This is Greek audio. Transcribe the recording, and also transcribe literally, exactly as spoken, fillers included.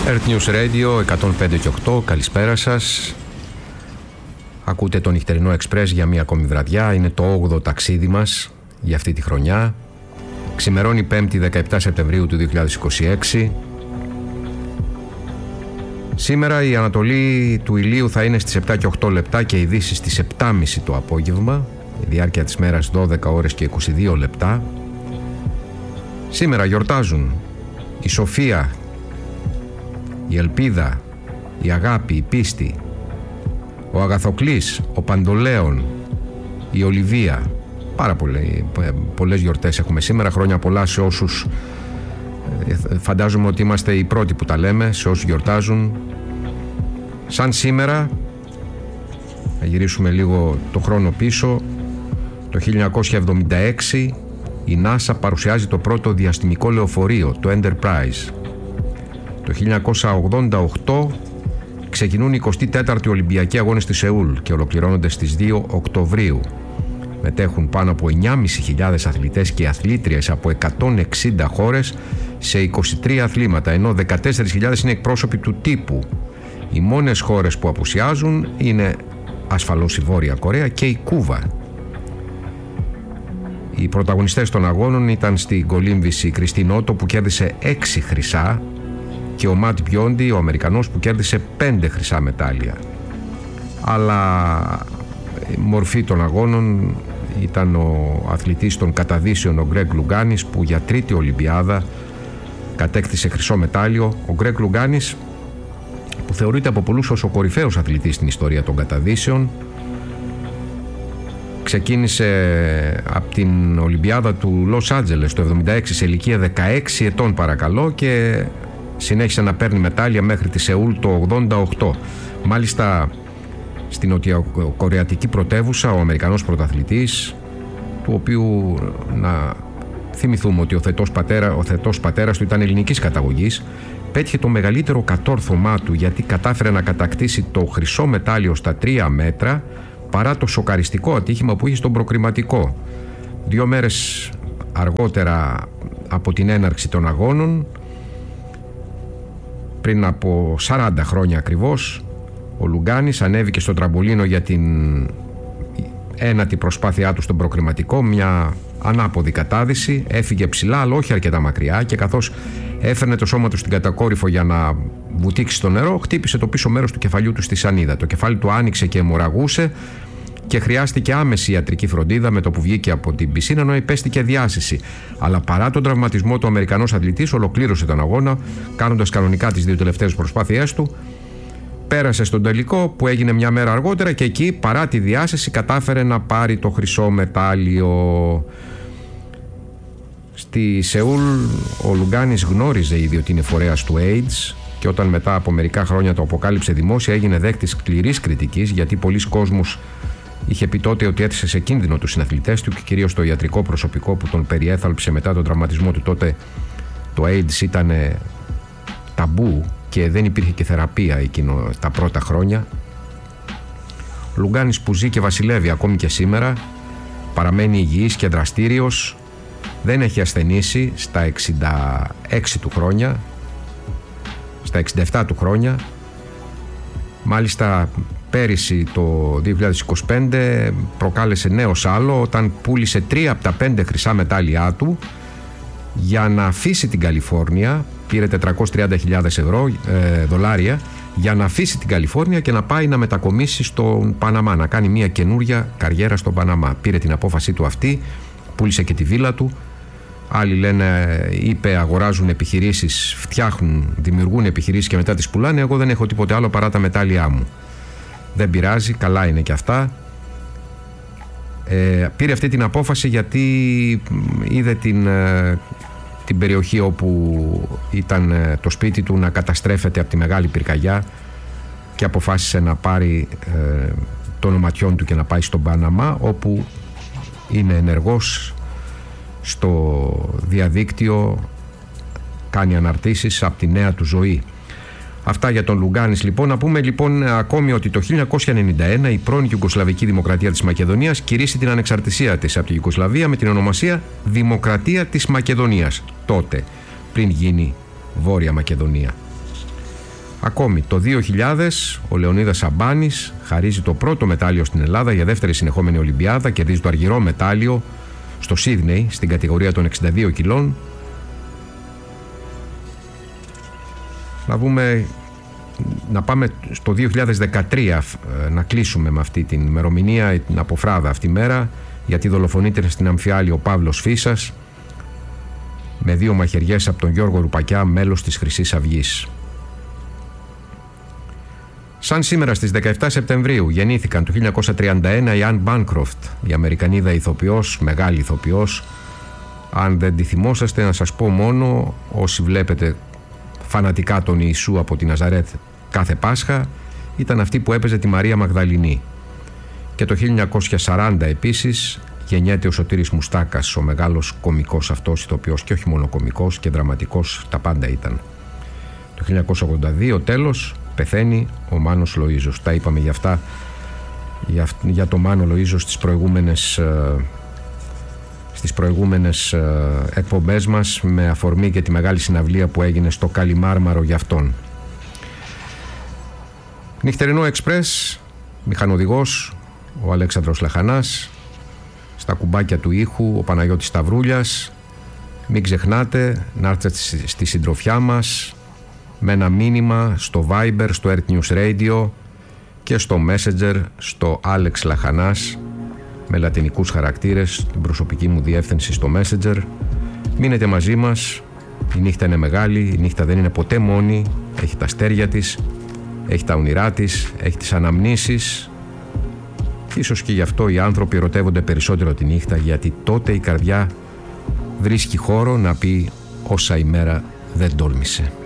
Earth News Radio εκατόν πέντε και οκτώ, καλησπέρα σας. Ακούτε το νυχτερινό Express για μία ακόμη βραδιά. Είναι το όγδοο ταξίδι μας για αυτή τη χρονιά. Ξημερώνει πέμπτη δεκαεπτά Σεπτεμβρίου του δύο χιλιάδες είκοσι έξι. Σήμερα η ανατολή του ηλίου θα είναι στις επτά και οκτώ λεπτά και η δύση στις επτά και μισή το απόγευμα. Η διάρκεια της μέρας δώδεκα ώρες και είκοσι δύο λεπτά. Σήμερα γιορτάζουν η Σοφία, η Ελπίδα, η Αγάπη, η Πίστη, ο Αγαθοκλής, ο Παντολέων, η Ολιβία. Πάρα πολλές, πολλές γιορτές έχουμε σήμερα. Χρόνια πολλά σε όσους, φαντάζομαι ότι είμαστε οι πρώτοι που τα λέμε, σε όσους γιορτάζουν. Σαν σήμερα, θα γυρίσουμε λίγο το χρόνο πίσω, το χίλια εννιακόσια εβδομήντα έξι η NASA παρουσιάζει το πρώτο διαστημικό λεωφορείο, το Enterprise. Το χίλια εννιακόσια ογδόντα οκτώ ξεκινούν οι εικοστή τέταρτη Ολυμπιακοί Αγώνες στη Σεούλ και ολοκληρώνονται στις δύο Οκτωβρίου. Μετέχουν πάνω από εννιά χιλιάδες πεντακόσιοι αθλητές και αθλήτριες από εκατόν εξήντα χώρες σε είκοσι τρία αθλήματα, ενώ δεκατέσσερις χιλιάδες είναι εκπρόσωποι του τύπου. Οι μόνες χώρες που απουσιάζουν είναι ασφαλώς η Βόρεια Κορέα και η Κούβα. Οι πρωταγωνιστές των αγώνων ήταν στην κολύμβηση η Κριστίν Νότο που κέρδισε έξι χρυσά και ο Ματ Μπιόντι, ο Αμερικανός, που κέρδισε πέντε χρυσά μετάλλια. Αλλά η μορφή των αγώνων ήταν ο αθλητής των καταδύσεων, ο Γκρέγκ Λουγκάνης, που για τρίτη Ολυμπιάδα κατέκτησε χρυσό μετάλλιο. Ο Γκρέγκ Λουγκάνης, που θεωρείται από πολλούς ως ο κορυφαίος αθλητής στην ιστορία των καταδύσεων, ξεκίνησε από την Ολυμπιάδα του Λος Άντζελες το εβδομήντα έξι σε ηλικία δεκαέξι ετών, παρακαλώ, και συνέχισε να παίρνει μετάλλια μέχρι τη Σεούλ το ογδόντα οκτώ. Μάλιστα στην νοτιοκορεατική πρωτεύουσα ο Αμερικανός πρωταθλητής, του οποίου να θυμηθούμε ότι ο θετός, πατέρα, ο θετός πατέρας του ήταν ελληνικής καταγωγής, πέτυχε το μεγαλύτερο κατόρθωμά του, γιατί κατάφερε να κατακτήσει το χρυσό μετάλλιο στα τρία μέτρα παρά το σοκαριστικό ατύχημα που είχε στον προκριματικό. Δύο μέρες αργότερα από την έναρξη των αγώνων, πριν από σαράντα χρόνια ακριβώς, ο Λουγκάνης ανέβηκε στο τραμπολίνο για την ένατη προσπάθειά του στον προκριματικό, μια ανάποδη κατάδυση, έφυγε ψηλά αλλά όχι αρκετά μακριά, και καθώς έφερνε το σώμα του στην κατακόρυφο για να βουτήξει στο νερό, χτύπησε το πίσω μέρος του κεφαλιού του στη σανίδα. Το κεφάλι του άνοιξε και αιμορραγούσε και χρειάστηκε άμεση ιατρική φροντίδα με το που βγήκε από την πισίνα, ενώ υπέστηκε διάσηση. Αλλά παρά τον τραυματισμό του, ο Αμερικανός αθλητής ολοκλήρωσε τον αγώνα, κάνοντας κανονικά τις δύο τελευταίες προσπάθειές του. Πέρασε στον τελικό που έγινε μια μέρα αργότερα και εκεί, παρά τη διάσηση, κατάφερε να πάρει το χρυσό μετάλλιο. Στη Σεούλ ο Λουγκάνης γνώριζε ήδη ότι είναι φορέας του AIDS, και όταν μετά από μερικά χρόνια το αποκάλυψε δημόσια, έγινε δέκτης σκληρής κριτικής, γιατί πολλοί κόσμος είχε πει τότε ότι έθεσε σε κίνδυνο τους συναθλητές του και κυρίως το ιατρικό προσωπικό που τον περιέθαλψε μετά τον τραυματισμό του. Τότε το AIDS ήταν ταμπού και δεν υπήρχε και θεραπεία εκείνο τα πρώτα χρόνια. Ο Λουγκάνης, που ζει και βασιλεύει ακόμη και σήμερα, παραμένει υγιής και δραστήριος, δεν έχει ασθενήσει στα εξήντα έξι του χρόνια, στα εξήντα επτά του χρόνια. Μάλιστα πέρυσι το δύο χιλιάδες είκοσι πέντε προκάλεσε νέο σάλο όταν πούλησε τρία από τα πέντε χρυσά μετάλλια του για να αφήσει την Καλιφόρνια. Πήρε τετρακόσιες τριάντα χιλιάδες ευρώ, ε, δολάρια, για να αφήσει την Καλιφόρνια και να πάει να μετακομίσει στον Παναμά, να κάνει μια καινούρια καριέρα στον Παναμά. Πήρε την απόφασή του αυτή, πούλησε και τη βίλα του. Άλλοι λένε, είπε, αγοράζουν επιχειρήσεις, φτιάχνουν, δημιουργούν επιχειρήσεις και μετά τις πουλάνε. Εγώ δεν έχω τίποτε άλλο παρά τα μετάλλια μου. Δεν πειράζει, καλά είναι και αυτά. Ε, πήρε αυτή την απόφαση γιατί είδε την, την περιοχή όπου ήταν το σπίτι του να καταστρέφεται από τη μεγάλη πυρκαγιά και αποφάσισε να πάρει ε, των οματιών του και να πάει στον Παναμά, όπου είναι ενεργός στο διαδίκτυο, κάνει αναρτήσεις από τη νέα του ζωή. Αυτά για τον Λουγκάνης λοιπόν. Να πούμε λοιπόν ακόμη ότι το χίλια εννιακόσια ενενήντα ένα η πρώην Ιουγκοσλαβική Δημοκρατία της Μακεδονίας κηρύσσει την ανεξαρτησία της από τη Ιουγκοσλαβία με την ονομασία Δημοκρατία της Μακεδονίας, τότε, πριν γίνει Βόρεια Μακεδονία. Ακόμη το δύο χιλιάδες ο Λεωνίδας Σαμπάνης χαρίζει το πρώτο μετάλλιο στην Ελλάδα για δεύτερη συνεχόμενη Ολυμπιάδα, κερδίζει το αργυρό μετάλλιο στο Σίδνεϊ στην κατηγορία των εξήντα δύο κιλών. Να δούμε, να πάμε στο δύο χιλιάδες δεκατρία, να κλείσουμε με αυτή την ημερομηνία, την αποφράδα αυτή μέρα, γιατί δολοφονείται στην Αμφιάλη ο Παύλος Φύσας με δύο μαχαιριές από τον Γιώργο Ρουπακιά, μέλος της Χρυσής Αυγής. Σαν σήμερα στις δεκαεπτά Σεπτεμβρίου γεννήθηκαν το χίλια εννιακόσια τριάντα ένα η Anne Bancroft, η Αμερικανίδα ηθοποιός, μεγάλη ηθοποιός. Αν δεν τη θυμόσαστε, να σας πω μόνο, όσοι βλέπετε φανατικά τον Ιησού από τη Ναζαρέτ κάθε Πάσχα, ήταν αυτή που έπαιζε τη Μαρία Μαγδαληνή. Και το χίλια εννιακόσια σαράντα επίσης γεννιέται ο Σωτήρης Μουστάκας, ο μεγάλος κωμικός αυτός ηθοποιός, και όχι μόνο κωμικός και δραματικός, τα πάντα ήταν. Το χίλια εννιακόσια ογδόντα δύο τέλος πεθαίνει ο Μάνος Λοΐζος. Τα είπαμε για αυτά, για, για το Μάνο Λοΐζο στις προηγούμενες, στις προηγούμενες εκπομπές μας, με αφορμή και τη μεγάλη συναυλία που έγινε στο Καλιμάρμαρο για αυτόν. Νυχτερινό Εξπρές, μηχανοδηγός ο Αλέξανδρος Λαχανάς, στα κουμπάκια του ήχου ο Παναγιώτης Σταυρούλιας. Μην ξεχνάτε να έρθετε στη συντροφιά μας με ένα μήνυμα στο Viber, στο Earth News Radio και στο Messenger, στο Alex Λαχανάς, με λατινικούς χαρακτήρες, την προσωπική μου διεύθυνση στο Messenger. Μείνετε μαζί μας, η νύχτα είναι μεγάλη, η νύχτα δεν είναι ποτέ μόνη, έχει τα αστέρια της, έχει τα όνειρά της, έχει τις αναμνήσεις. Ίσως και γι' αυτό οι άνθρωποι ερωτεύονται περισσότερο τη νύχτα, γιατί τότε η καρδιά βρίσκει χώρο να πει όσα η μέρα δεν τόλμησε.